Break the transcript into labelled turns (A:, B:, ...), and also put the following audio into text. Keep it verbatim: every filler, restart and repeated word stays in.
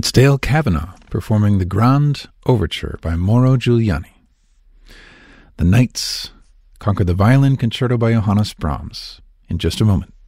A: It's Dale Kavanagh performing the Grand Overture by Mauro Giuliani. The Knights conquer the Violin Concerto by Johannes Brahms in just a moment.